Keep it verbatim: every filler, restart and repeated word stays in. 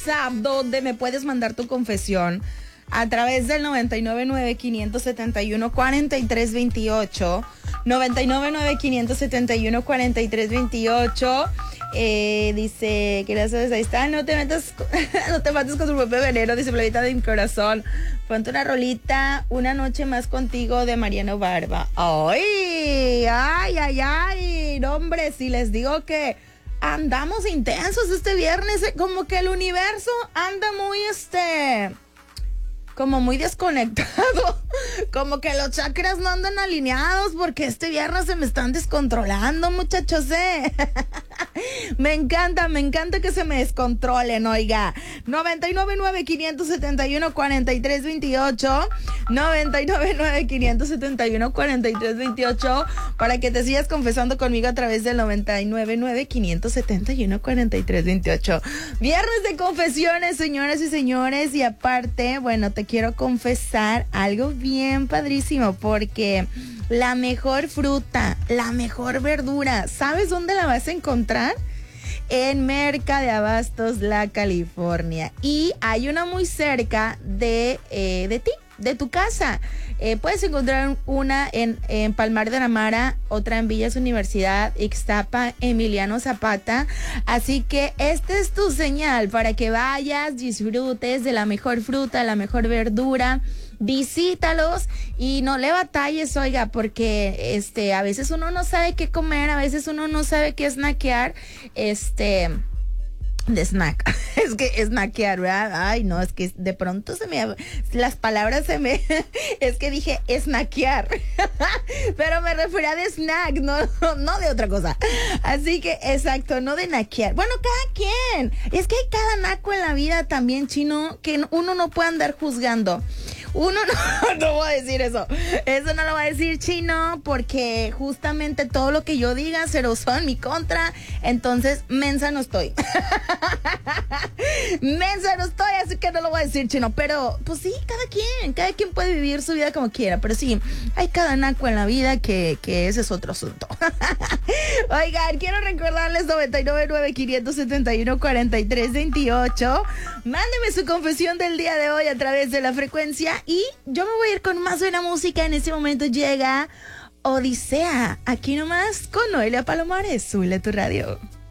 WhatsApp donde me puedes mandar tu confesión a través del noventa y nueve nueve, quinientos setenta y uno, cuarenta y tres veintiocho. noventa y nueve nueve, quinientos setenta y uno, cuarenta y tres veintiocho. Eh, dice, que gracias, ahí está, no te metas, no te mates con tu propio veneno, dice Flavita de mi corazón. Ponte una rolita, Una noche más contigo, de Mariano Barba. Ay, ay, ay, ay, no, hombre, si les digo que andamos intensos este viernes, como que el universo anda muy, este... como muy desconectado, como que los chakras no andan alineados porque este viernes se me están descontrolando, muchachos, eh. Me encanta, me encanta que se me descontrolen, oiga. noventa y nueve nueve, quinientos setenta y uno, cuarenta y tres veintiocho, noventa y nueve nueve, quinientos setenta y uno, cuarenta y tres veintiocho, para que te sigas confesando conmigo a través del noventa y nueve nueve, quinientos setenta y uno, cuarenta y tres veintiocho. Viernes de confesiones, señoras y señores, y aparte, bueno, te quiero confesar algo bien padrísimo, porque la mejor fruta, la mejor verdura, ¿sabes dónde la vas a encontrar? En Merca de Abastos, La California. Y hay una muy cerca de, eh, de ti, de tu casa. Eh, puedes encontrar una en, en Palmar de la Mara, otra en Villas Universidad, Ixtapa, Emiliano Zapata. Así que esta es tu señal para que vayas, disfrutes de la mejor fruta, la mejor verdura. Visítalos y no le batalles, oiga, porque este a veces uno no sabe qué comer, a veces uno no sabe qué snackear, este de snack, es que snackear, ¿verdad? Ay, no, es que de pronto se me, las palabras se me, es que dije snackear, pero me refería de snack, no, no, no de otra cosa. Así que, exacto, no de naquear. Bueno, cada quien, es que hay cada naco en la vida también, chino, que uno no puede andar juzgando. Uno no, no voy a decir eso. Eso no lo va a decir, chino, porque justamente todo lo que yo diga se lo usó en mi contra. Entonces, mensa no estoy. Mensa no estoy, así que no lo voy a decir, chino. Pero, pues sí, cada quien, cada quien puede vivir su vida como quiera. Pero sí, hay cada naco en la vida que, que ese es otro asunto. Oigan, quiero recordarles noventa y nueve nueve, quinientos setenta y uno, cuarenta y tres veintiocho. Mándeme su confesión del día de hoy a través de la frecuencia. Y yo me voy a ir con más buena música. En este momento llega Odisea, aquí nomás con Noelia Palomares. Súbele tu radio.